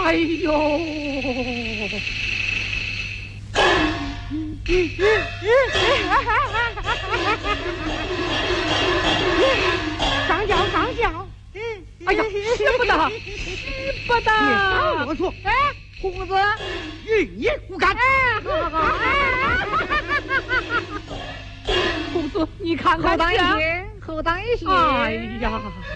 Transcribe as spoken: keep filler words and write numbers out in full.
哎呦！上轿上轿！哎呀，使不得，使不得！ 你少啰嗦！ 哎，胡子， 与你无干。 哎，好好好！胡子，你看看， 后当一些，后当一些。 哎呀！